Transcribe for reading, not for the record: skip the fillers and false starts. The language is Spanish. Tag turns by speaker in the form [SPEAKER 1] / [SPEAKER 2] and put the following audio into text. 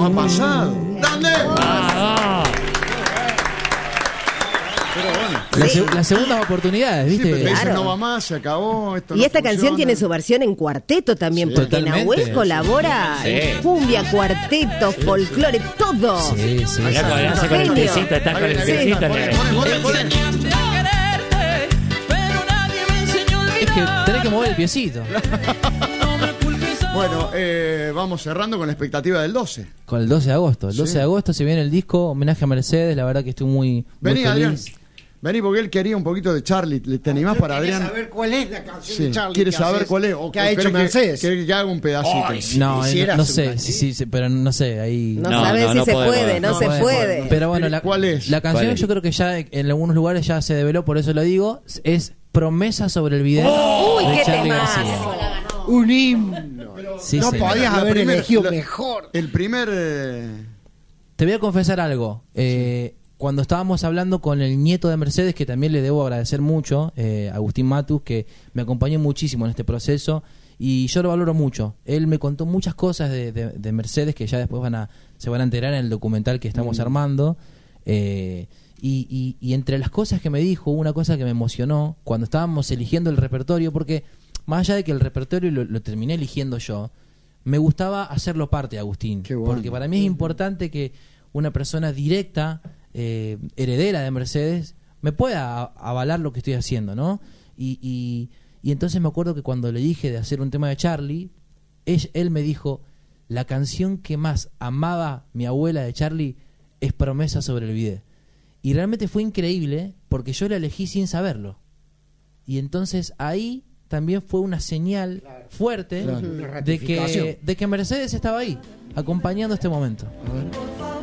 [SPEAKER 1] ha pasado. ¡Grande! Pero bueno.
[SPEAKER 2] Las segundas oportunidades, ¿viste?
[SPEAKER 1] Sí, pero
[SPEAKER 3] Claro.
[SPEAKER 1] eso no va más, se acabó. Esto
[SPEAKER 3] Y
[SPEAKER 1] no
[SPEAKER 3] esta canción
[SPEAKER 1] funciona.
[SPEAKER 3] tiene su versión en cuarteto también,
[SPEAKER 1] Sí.
[SPEAKER 3] porque
[SPEAKER 2] Totalmente.
[SPEAKER 3] Nahuel colabora en cumbia, cumbia, folclore, todo.
[SPEAKER 2] Sí, sí.
[SPEAKER 4] Mirá cómo le hace con el
[SPEAKER 3] Genio.
[SPEAKER 4] piecito, está con el
[SPEAKER 1] Ahí viene,
[SPEAKER 4] piecito.
[SPEAKER 1] pone.
[SPEAKER 2] Es que tenés que mover el piecito.
[SPEAKER 1] Bueno, vamos cerrando con la expectativa del 12.
[SPEAKER 2] Con el 12 de agosto. El 12
[SPEAKER 1] Sí.
[SPEAKER 2] de agosto se viene el disco homenaje a Mercedes. La verdad que estoy muy
[SPEAKER 1] Vení,
[SPEAKER 2] feliz.
[SPEAKER 1] Adrián. Vení, porque él quería un poquito de Charlie. ¿Te animás para
[SPEAKER 5] ¿Querés
[SPEAKER 1] Adrián?
[SPEAKER 5] saber cuál es la canción
[SPEAKER 1] Sí,
[SPEAKER 5] de Charlie?
[SPEAKER 1] quiere
[SPEAKER 5] que
[SPEAKER 1] saber
[SPEAKER 5] haces?
[SPEAKER 1] cuál es.
[SPEAKER 5] Que ha hecho
[SPEAKER 1] cree
[SPEAKER 5] Mercedes.
[SPEAKER 1] Que haga un pedacito.
[SPEAKER 5] Ay, sí.
[SPEAKER 2] No,
[SPEAKER 5] Hicieras
[SPEAKER 2] no
[SPEAKER 5] un
[SPEAKER 2] sé,
[SPEAKER 5] cachito.
[SPEAKER 2] sí, pero no sé, ahí...
[SPEAKER 3] No,
[SPEAKER 4] No,
[SPEAKER 3] sabes
[SPEAKER 4] no,
[SPEAKER 3] si
[SPEAKER 4] no
[SPEAKER 3] se
[SPEAKER 4] podemos.
[SPEAKER 3] puede, no se puede.
[SPEAKER 2] Pero bueno,
[SPEAKER 1] ¿Cuál es?
[SPEAKER 2] La canción
[SPEAKER 4] ¿Cuál es?
[SPEAKER 2] yo creo que ya en algunos lugares ya se develó, por eso lo digo, es Promesa sobre el video
[SPEAKER 3] Uy,
[SPEAKER 2] de
[SPEAKER 3] qué
[SPEAKER 2] Charly
[SPEAKER 3] temazo.
[SPEAKER 2] García.
[SPEAKER 5] Un himno.
[SPEAKER 2] Sí,
[SPEAKER 5] no
[SPEAKER 2] señor.
[SPEAKER 5] podías
[SPEAKER 1] La
[SPEAKER 5] haber
[SPEAKER 1] primera-
[SPEAKER 5] elegido
[SPEAKER 1] la-
[SPEAKER 5] mejor.
[SPEAKER 1] El primer...
[SPEAKER 2] Te voy a confesar algo. Cuando estábamos hablando con el nieto de Mercedes, que también le debo agradecer mucho, Agustín Matus, que me acompañó muchísimo en este proceso, y yo lo valoro mucho. Él me contó muchas cosas de Mercedes que ya después se van a enterar en el documental que estamos armando. Y entre las cosas que me dijo, una cosa que me emocionó cuando estábamos eligiendo el repertorio, porque más allá de que el repertorio lo terminé eligiendo yo, me gustaba hacerlo parte de Agustín.
[SPEAKER 1] Qué bueno.
[SPEAKER 2] Porque para mí es importante que una persona directa, heredera de Mercedes, me pueda avalar lo que estoy haciendo, ¿no? Y entonces me acuerdo que cuando le dije de hacer un tema de Charly, él me dijo, la canción que más amaba mi abuela de Charly es Promesa sobre el video. Y realmente fue increíble porque yo la elegí sin saberlo. Y entonces ahí también fue una señal fuerte
[SPEAKER 5] Una
[SPEAKER 2] de
[SPEAKER 5] ratificación.
[SPEAKER 2] que Mercedes estaba ahí, acompañando este momento.